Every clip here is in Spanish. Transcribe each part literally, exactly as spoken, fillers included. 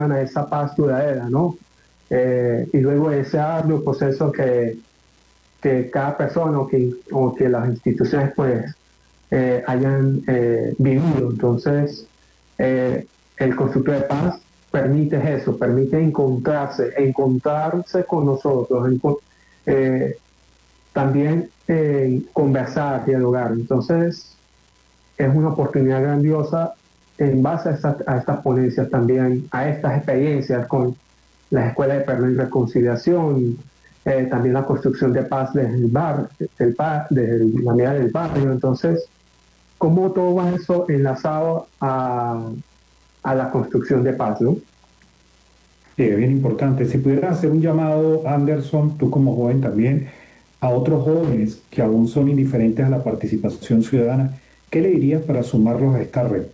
a esa paz duradera, ¿no? Eh, y luego ese arduo proceso que, que cada persona o que, o que las instituciones pues eh, hayan eh, vivido. Entonces, eh, el constructor de paz permite eso, permite encontrarse, encontrarse con nosotros, enco- eh, también eh, conversar, dialogar. Entonces, es una oportunidad grandiosa en base a, esta- a estas ponencias también, a estas experiencias con las escuelas de perdón y reconciliación, eh, también la construcción de paz desde el bar, del pa- desde la mirada del barrio. Entonces, ¿cómo todo va eso enlazado a, a la construcción de paz, ¿no? Sí, es bien importante. Si pudieras hacer un llamado, Anderson, tú como joven también, a otros jóvenes que aún son indiferentes a la participación ciudadana, ¿qué le dirías para sumarlos a esta red?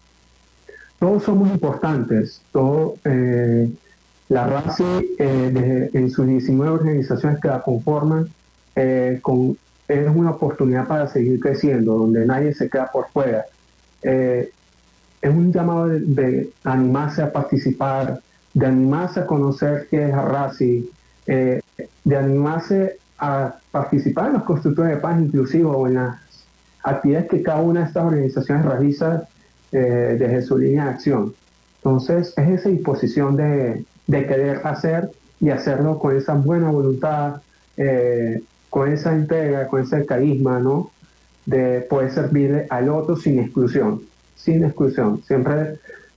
Todos somos importantes, todo, eh, la RACI eh, desde- en sus diecinueve organizaciones que la conforman eh, con, es una oportunidad para seguir creciendo, donde nadie se queda por fuera. Eh, es un llamado de, de animarse a participar, de animarse a conocer qué es Arrasi, eh, de animarse a participar en los constructores de paz inclusivos o en las actividades que cada una de estas organizaciones realiza eh, desde su línea de acción. Entonces, es esa disposición de, de querer hacer y hacerlo con esa buena voluntad, eh, con esa entrega, con ese carisma, ¿no? De poder servirle al otro sin exclusión, sin exclusión, siempre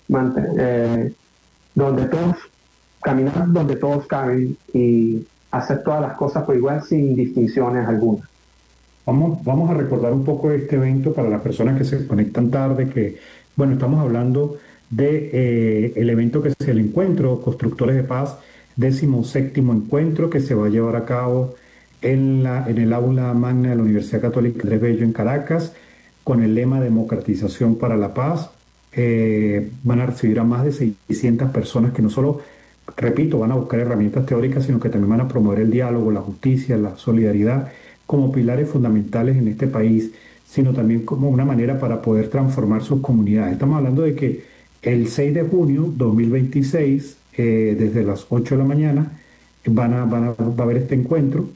eh, donde todos, caminar donde todos caben y hacer todas las cosas por igual sin distinciones algunas. Vamos, vamos a recordar un poco de este evento para las personas que se conectan tarde, que, bueno, estamos hablando de eh, el evento que es el encuentro Constructores de Paz, décimo séptimo encuentro que se va a llevar a cabo en la, en el aula magna de la Universidad Católica Andrés Bello en Caracas, con el lema Democratización para la Paz. Eh, van a recibir a más de seiscientas personas que no solo, repito, van a buscar herramientas teóricas, sino que también van a promover el diálogo, la justicia, la solidaridad como pilares fundamentales en este país, sino también como una manera para poder transformar sus comunidades. Estamos hablando de que el seis de junio de dos mil veintiséis, eh, desde las ocho de la mañana, van a, van a, va a haber este encuentro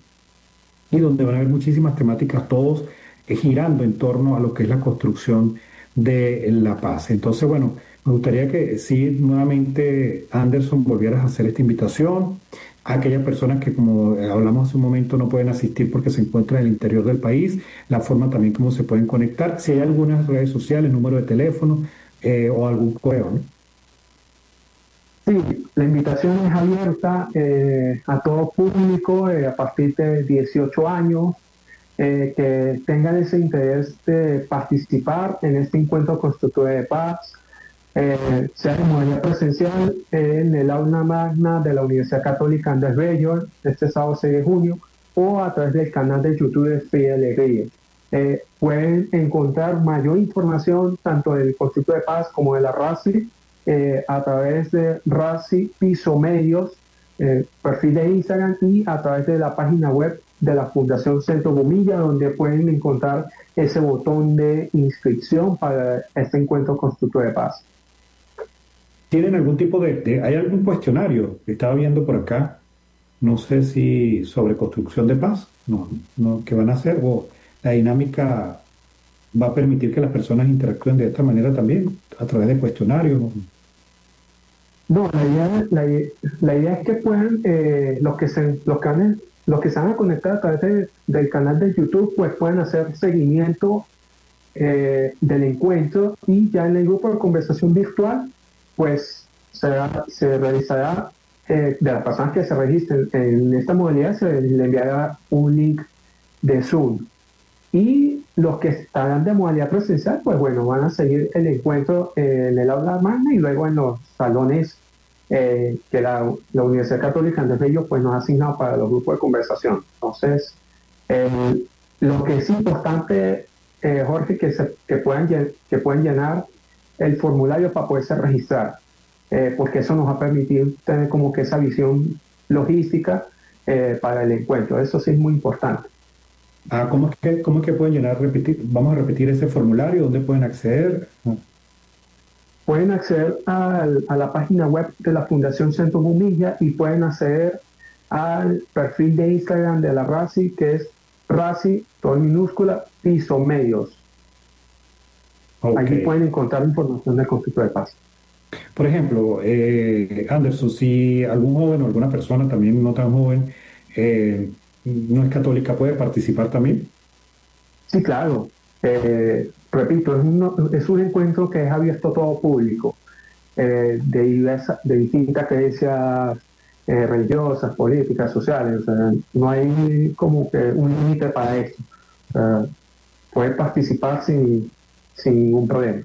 y donde van a haber muchísimas temáticas, todos eh, girando en torno a lo que es la construcción de la paz. Entonces, bueno, me gustaría que sí, nuevamente, Anderson, volvieras a hacer esta invitación a aquellas personas que, como hablamos hace un momento, no pueden asistir porque se encuentran en el interior del país, la forma también como se pueden conectar, si hay algunas redes sociales, número de teléfono eh, o algún correo, ¿no? Sí, la invitación es abierta eh, a todo público eh, a partir de dieciocho años eh, que tengan ese interés de participar en este encuentro constructor de paz, eh, sea de manera presencial en el aula magna de la Universidad Católica Andrés Bello este sábado seis de junio o a través del canal de YouTube de Free Alegría. Eh, pueden encontrar mayor información tanto del Constructo de Paz como de la RACI eh, a través de RACI Piso Medios, eh, perfil de Instagram y a través de la página web de la Fundación Centro Gomilla, donde pueden encontrar ese botón de inscripción para este encuentro Constructo de Paz. ¿Tienen algún tipo de, de- hay algún cuestionario que estaba viendo por acá? No sé si sobre construcción de paz, no, no, ¿qué van a hacer? O la dinámica va a permitir que las personas interactúen de esta manera también, a través de cuestionarios. No, la idea, la, la idea es que puedan, eh, los, que se, los, que van, los que se van a conectar a través de, del canal de YouTube, pues pueden hacer seguimiento eh, del encuentro y ya en el grupo de conversación virtual, pues será, se realizará, eh, de las personas que se registren en esta modalidad, se les enviará un link de Zoom. Y los que estarán de modalidad presencial, pues bueno, van a seguir el encuentro eh, en el aula magna y luego en los salones eh, que la, la Universidad Católica Andrés Bello pues, nos ha asignado para los grupos de conversación. Entonces, eh, lo que es importante, eh, Jorge, que, se, que, puedan, que puedan llenar el formulario para poderse registrar, eh, porque eso nos va a permitir tener como que esa visión logística eh, para el encuentro. Eso sí es muy importante. Ah, ¿cómo es que, cómo es que pueden llenar, repetir? Vamos a repetir ese formulario, ¿dónde pueden acceder? pueden acceder al, a la página web de la Fundación Centro Gumilla y pueden acceder al perfil de Instagram de la RACI, que es RACI, todo en minúscula, piso medios. Ok. Allí pueden encontrar información del conflicto de paz. Por ejemplo, eh, Anderson, si algún joven o alguna persona también no tan joven eh, no es católica, ¿puede participar también? Sí, claro. Eh, repito, es, uno- es un encuentro que es abierto a todo público, eh, de, diversa- de distintas creencias eh, religiosas, políticas, sociales. O sea, no hay como que un límite para esto. O sea, puede participar sin, sin ningún problema.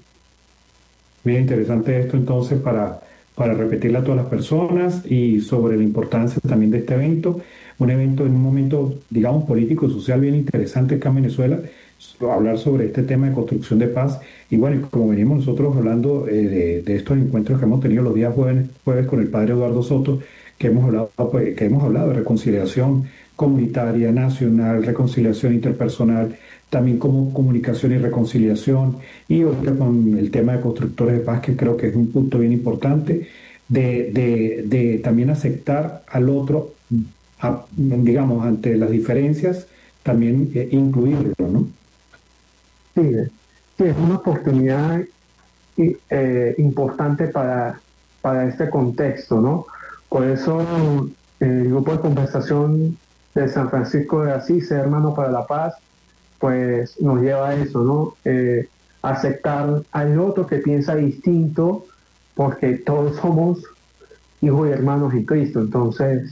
Bien interesante esto entonces para, para repetirle a todas las personas y sobre la importancia también de este evento, un evento en un momento, digamos, político y social bien interesante acá en Venezuela, so- hablar sobre este tema de construcción de paz. Y bueno, y como venimos nosotros hablando eh, de, de estos encuentros que hemos tenido los días jueves, jueves con el padre Eduardo Soto, que hemos hablado, pues, que hemos hablado de reconciliación comunitaria, nacional, reconciliación interpersonal, también como comunicación y reconciliación y ahorita con el tema de constructores de paz, que creo que es un punto bien importante, de, de- de también aceptar al otro, a- digamos, ante las diferencias, también eh, incluirlo, ¿no? Sí, eh, sí, es una oportunidad y, eh, importante para, para este contexto, ¿no? Por eso el grupo de conversación de San Francisco de Asís, Hermano para la Paz, pues nos lleva a eso, ¿no? Eh, aceptar al otro que piensa distinto, porque todos somos hijos y hermanos en Cristo. Entonces,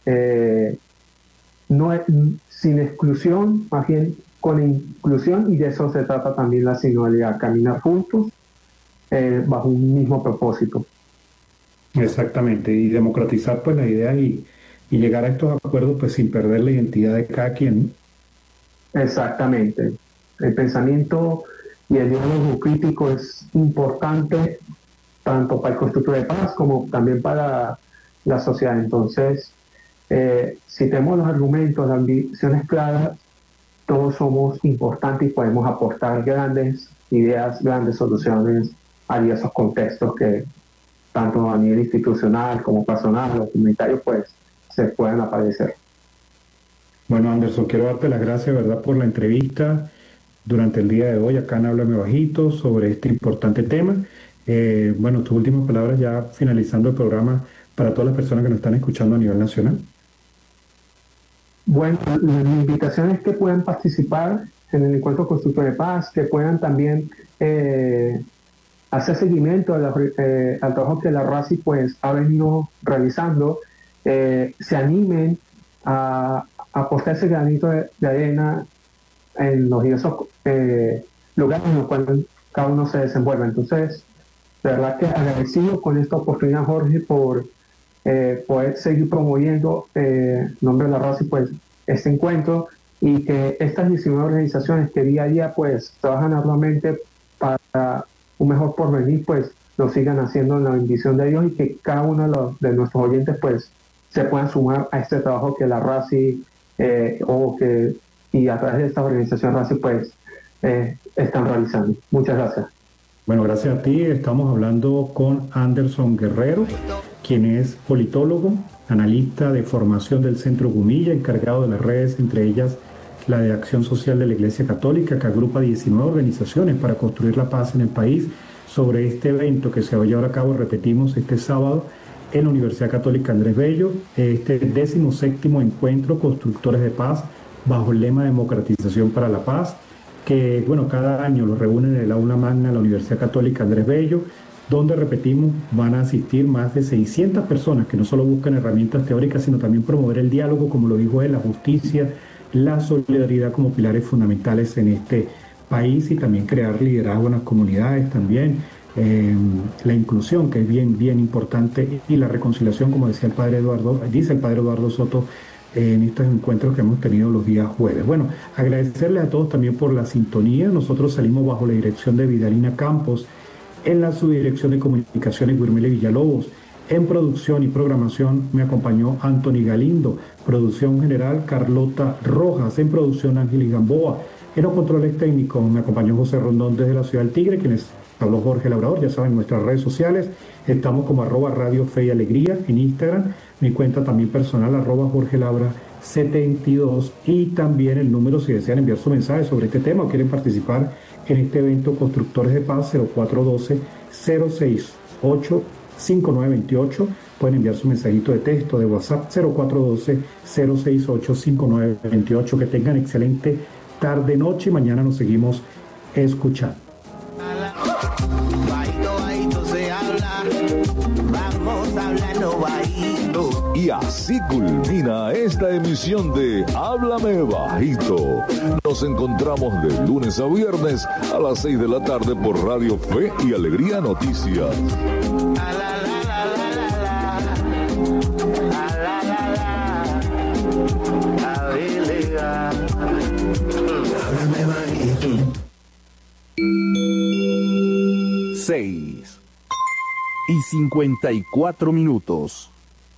eh, no es, sin exclusión, más bien con inclusión, y de eso se trata también la sinodalidad, caminar juntos eh, bajo un mismo propósito. Exactamente, y democratizar pues la idea y, y llegar a estos acuerdos pues sin perder la identidad de cada quien, ¿no? Exactamente. El pensamiento y el diálogo crítico es importante tanto para el constructor de paz como también para la sociedad. Entonces, eh, si tenemos los argumentos, las visiones claras, todos somos importantes y podemos aportar grandes ideas, grandes soluciones a diversos contextos que tanto a nivel institucional como personal o comunitario, pues se pueden aparecer. Bueno, Anderson, quiero darte las gracias, ¿verdad?, por la entrevista durante el día de hoy acá en Háblame Bajito sobre este importante tema. Eh, bueno, tus últimas palabras ya finalizando el programa para todas las personas que nos están escuchando a nivel nacional. Bueno, la invitación es que puedan participar en el encuentro constructor de paz, que puedan también eh, hacer seguimiento a la, eh, al trabajo que la RACI pues ha venido realizando, eh, se animen a, a apostar ese granito de, de arena en los diversos eh, lugares en los cuales cada uno se desenvuelve. Entonces, de verdad que agradecido con esta oportunidad, Jorge, por eh, poder seguir promoviendo eh, en nombre de la RACI pues este encuentro y que estas diecinueve organizaciones que día a día pues trabajan arduamente para un mejor porvenir pues lo sigan haciendo en la bendición de Dios y que cada uno de, los, de nuestros oyentes pues se puedan sumar a este trabajo que la RACI eh, o que y a través de esta organización RACI pues eh, están realizando. Muchas gracias. Bueno, gracias a ti. Estamos hablando con Anderson Guerrero, quien es politólogo, analista de formación del Centro Gumilla, encargado de las redes, entre ellas la de Acción Social de la Iglesia Católica, que agrupa diecinueve organizaciones para construir la paz en el país, sobre este evento que se va a llevar a cabo, repetimos, este sábado en la Universidad Católica Andrés Bello, este décimo séptimo encuentro Constructores de Paz, bajo el lema Democratización para la Paz, que, bueno, cada año los reúnen en el aula magna de la Universidad Católica Andrés Bello, donde, repetimos, van a asistir más de seiscientas personas que no solo buscan herramientas teóricas, sino también promover el diálogo, como lo dijo él, la justicia, la solidaridad como pilares fundamentales en este país y también crear liderazgo en las comunidades también, eh, la inclusión, que es bien, bien importante, y la reconciliación, como decía el padre Eduardo, dice el padre Eduardo Soto, en estos encuentros que hemos tenido los días jueves. Bueno, agradecerles a todos también por la sintonía. Nosotros salimos bajo la dirección de Vidalina Campos, en la subdirección de comunicaciones Guirmele Villalobos. En producción y programación me acompañó Anthony Galindo, producción general Carlota Rojas, en producción Ángeles Gamboa, en los controles técnicos me acompañó José Rondón desde la ciudad del Tigre, quienes Habló Jorge Labrador, ya saben, nuestras redes sociales, estamos como arroba Radio Fe y Alegría en Instagram, mi cuenta también personal, arroba Jorge Labra setenta y dos, y también el número si desean enviar su mensaje sobre este tema o quieren participar en este evento Constructores de Paz, cero cuatro uno dos, cero seis ocho, cinco nueve dos ocho, pueden enviar su mensajito de texto de WhatsApp cero cuatro uno dos, cero seis ocho, cinco nueve dos ocho. Que tengan excelente tarde, noche, y mañana nos seguimos escuchando. Y así culmina esta emisión de Háblame Bajito. Nos encontramos de lunes a viernes a las seis de la tarde por Radio Fe y Alegría Noticias. Seis y cincuenta y cuatro minutos.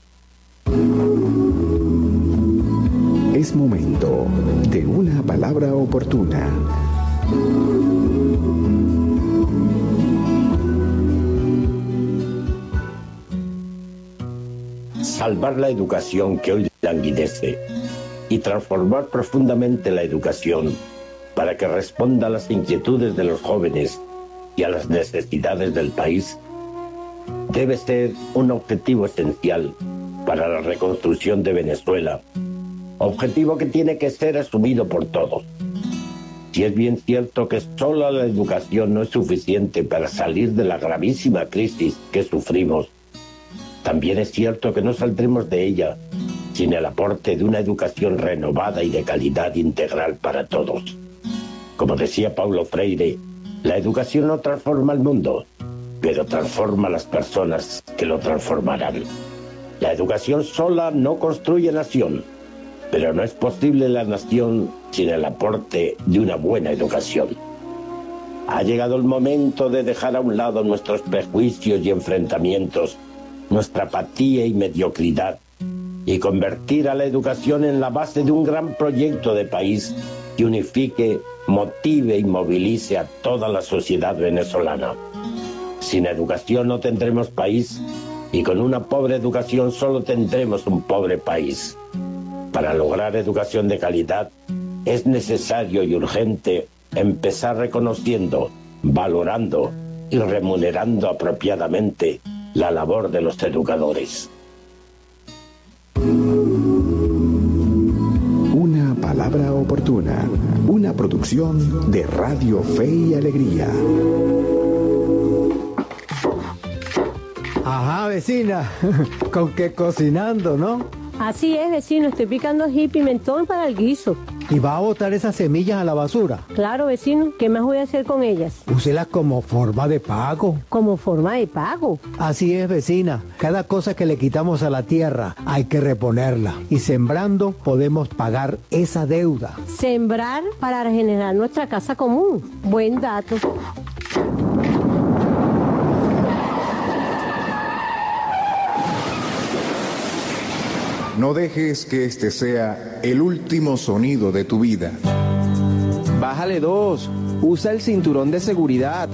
Es momento de una palabra oportuna. Salvar la educación que hoy languidece y transformar profundamente la educación para que responda a las inquietudes de los jóvenes y a las necesidades del país debe ser un objetivo esencial para la reconstrucción de Venezuela, objetivo que tiene que ser asumido por todos. Si es bien cierto que solo la educación no es suficiente para salir de la gravísima crisis que sufrimos, también es cierto que no saldremos de ella sin el aporte de una educación renovada y de calidad integral para todos. Como decía Paulo Freire, la educación no transforma el mundo, pero transforma a las personas que lo transformarán. La educación sola no construye nación, pero no es posible la nación sin el aporte de una buena educación. Ha llegado el momento de dejar a un lado nuestros prejuicios y enfrentamientos, nuestra apatía y mediocridad, y convertir a la educación en la base de un gran proyecto de país que unifique, motive y movilice a toda la sociedad venezolana. Sin educación no tendremos país, y con una pobre educación solo tendremos un pobre país. Para lograr educación de calidad es necesario y urgente empezar reconociendo, valorando y remunerando apropiadamente la labor de los educadores. Una palabra oportuna, una producción de Radio Fe y Alegría. Ajá, vecina, con qué cocinando, ¿no? Así es, vecino, estoy picando ají y pimentón para el guiso. ¿Y va a botar esas semillas a la basura? Claro, vecino, ¿qué más voy a hacer con ellas? Úselas como forma de pago. ¿Como forma de pago? Así es, vecina. Cada cosa que le quitamos a la tierra hay que reponerla. Y sembrando podemos pagar esa deuda. Sembrar para regenerar nuestra casa común. Buen dato. No dejes que este sea el último sonido de tu vida. Bájale dos. Usa el cinturón de seguridad.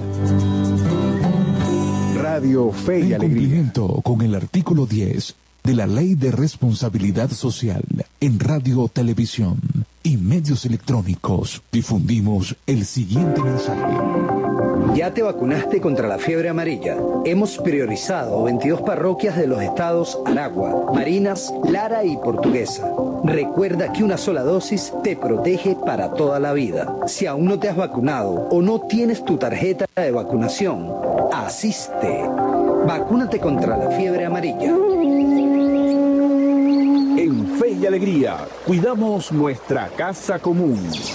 Radio Fe y En Alegría. cumplimiento con el artículo diez de la Ley de Responsabilidad Social en Radio, Televisión y Medios Electrónicos, difundimos el siguiente mensaje. ¿Ya te vacunaste contra la fiebre amarilla? Hemos priorizado veintidós parroquias de los estados Aragua, Barinas, Lara y Portuguesa. Recuerda que una sola dosis te protege para toda la vida. Si aún no te has vacunado o no tienes tu tarjeta de vacunación, asiste. Vacúnate contra la fiebre amarilla. En Fe y Alegría, cuidamos nuestra casa común.